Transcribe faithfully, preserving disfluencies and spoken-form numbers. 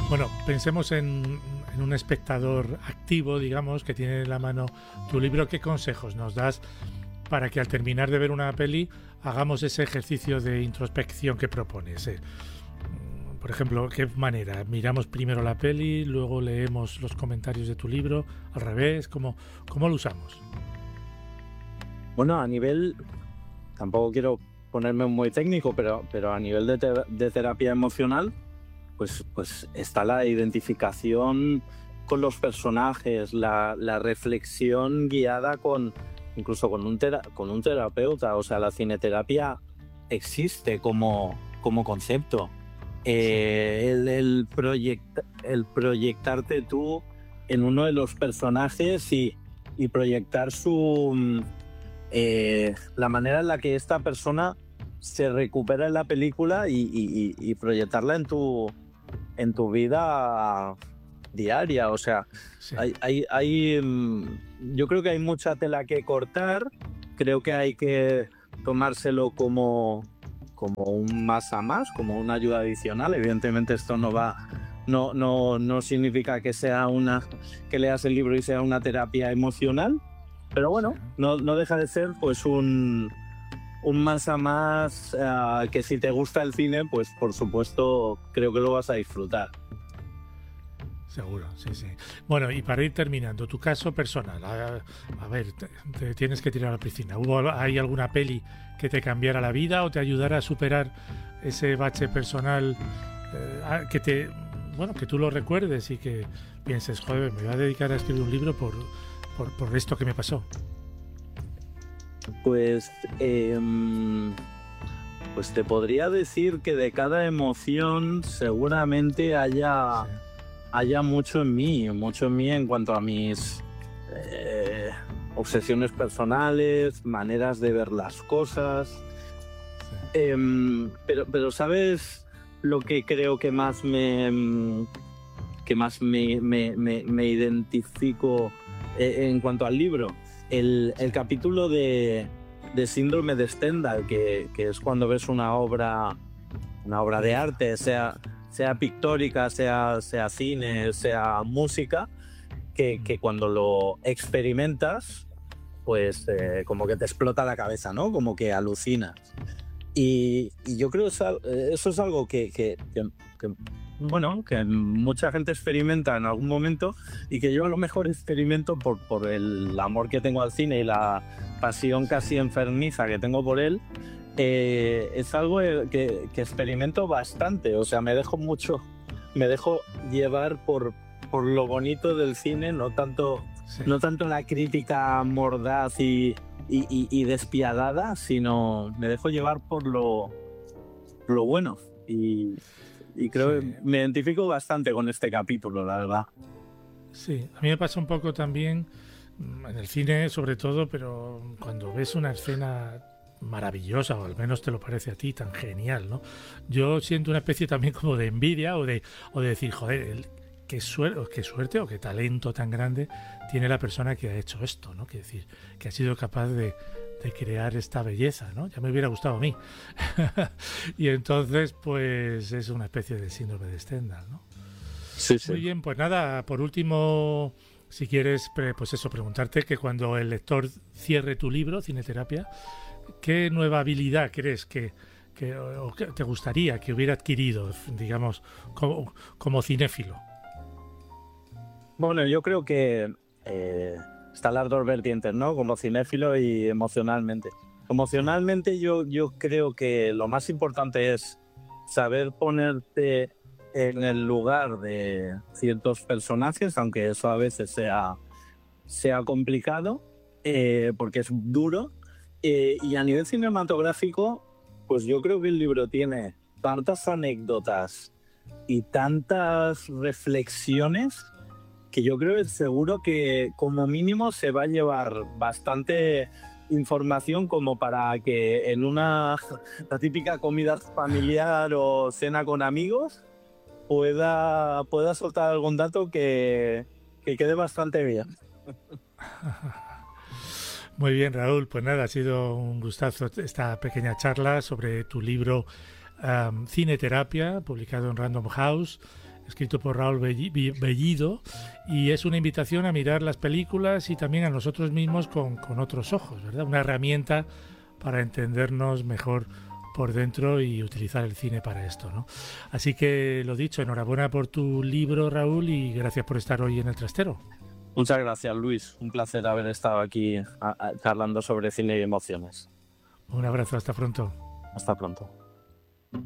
Bueno, pensemos en, en un espectador activo, digamos, que tiene en la mano tu libro. ¿Qué consejos nos das para que al terminar de ver una peli hagamos ese ejercicio de introspección que propones? Eh, por ejemplo, ¿qué manera? ¿Miramos primero la peli, luego leemos los comentarios de tu libro? ¿Al revés? ¿Cómo, cómo lo usamos? Bueno, a nivel, tampoco quiero ponerme muy técnico, pero, pero a nivel de, te- de terapia emocional, pues, pues está la identificación con los personajes, la, la reflexión guiada con incluso con un, tera- con un terapeuta. O sea, la cineterapia existe como, como concepto. Sí, Eh, el, el, proyect- el proyectarte tú en uno de los personajes y, y proyectar su mm, eh, la manera en la que esta persona se recupera en la película y, y- y- y proyectarla en tu, en tu vida diaria. O sea, sí. hay, hay, hay, mm, yo creo que hay mucha tela que cortar. Creo que hay que tomárselo como, como un más a más, como una ayuda adicional. Evidentemente esto no va, no, no, no significa que sea una, que leas el libro y sea una terapia emocional, pero Sí. bueno, no, no deja de ser pues un, un más a más, eh, que si te gusta el cine, pues por supuesto creo que lo vas a disfrutar. Seguro, sí, sí. Bueno, y para ir terminando, tu caso personal. A, a ver, te, te tienes que tirar a la piscina. ¿Hubo, ¿Hay alguna peli que te cambiara la vida o te ayudara a superar ese bache personal, eh, a- que te, bueno, que tú lo recuerdes y que pienses, joder, me voy a dedicar a escribir un libro por, por, por esto que me pasó? Pues, eh, pues te podría decir que de cada emoción seguramente haya, Sí, haya mucho en mí, mucho en mí en cuanto a mis eh, obsesiones personales, maneras de ver las cosas. sí, Em, pero, pero ¿sabes lo que creo que más me, em, que más me, me, me, me identifico eh, en cuanto al libro? El, sí. el capítulo de, de Síndrome de Stendhal, que, que es cuando ves una obra, una obra de Belleza. arte, sea, sea pictórica, sea, sea cine, sea música, que, Mm, que cuando lo experimentas, pues eh, como que te explota la cabeza, ¿no? Como que alucinas. Y, y yo creo que eso, eso es algo que, que, que, que, bueno, que mucha gente experimenta en algún momento y que yo a lo mejor experimento por, por el amor que tengo al cine y la pasión sí. casi enfermiza que tengo por él. Eh, es algo que, que experimento bastante. O sea, me dejo mucho, me dejo llevar por, por lo bonito del cine, no tanto, Sí. no tanto la crítica mordaz y, y, y, y despiadada, sino me dejo llevar por lo, lo bueno. Y, y creo que Sí. me identifico bastante con este capítulo, la verdad. Sí, a mí me pasa un poco también mm, en el cine sobre todo, pero cuando ves una escena maravillosa, o al menos te lo parece a ti, tan genial, ¿no? Yo siento una especie también como de envidia o de, o de decir, joder, el, qué, suerte, o qué suerte o qué talento tan grande tiene la persona que ha hecho esto, ¿no? Que decir, que ha sido capaz de, de crear esta belleza, ¿no? Ya me hubiera gustado a mí. Y entonces, pues es una especie de síndrome de Stendhal, ¿no? Sí, sí. Muy bien, pues nada, por último, si quieres, pues eso, preguntarte que cuando el lector cierre tu libro, Cineterapia, ¿qué nueva habilidad crees que, que, o que te gustaría que hubiera adquirido, digamos, como, como cinéfilo? Bueno, yo creo que eh, están las dos vertientes, ¿no? Como cinéfilo y emocionalmente. Sí, Emocionalmente yo, yo creo que lo más importante es saber ponerte en el lugar de ciertos personajes, aunque eso a veces sea, sea complicado, eh, porque es duro. Eh, y a nivel cinematográfico, pues yo creo que el libro tiene tantas anécdotas y tantas reflexiones que yo creo que seguro que como mínimo se va a llevar bastante información como para que en una la típica comida familiar o cena con amigos pueda, pueda soltar algún dato que, que quede bastante bien. muy bien, Raúl. Pues nada, ha sido un gustazo esta pequeña charla sobre tu libro um, Cineterapia, publicado en Random House. escrito por Raúl Bellido, y es una invitación a mirar las películas y también a nosotros mismos con, con otros ojos, ¿verdad? Una herramienta para entendernos mejor por dentro y utilizar el cine para esto, ¿no? Así que lo dicho, enhorabuena por tu libro, Raúl, y gracias por estar hoy en El Trastero. Muchas gracias, Luis. Un placer haber estado aquí a, a, charlando sobre cine y emociones. Un abrazo, hasta pronto. Hasta pronto.